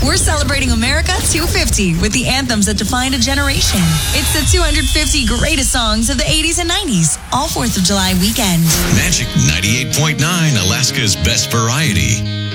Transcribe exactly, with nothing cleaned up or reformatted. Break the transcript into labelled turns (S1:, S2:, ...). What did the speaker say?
S1: We're celebrating America two fifty with the anthems that defined a generation. It's the two hundred fifty greatest songs of the eighties and nineties, all fourth of July weekend.
S2: Magic ninety-eight point nine, Alaska's best variety.